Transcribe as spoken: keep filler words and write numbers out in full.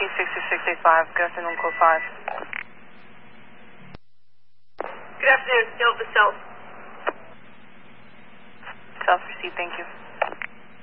Yankee six six six eight five, good afternoon, code five. Good afternoon, Delta South. South received, thank you.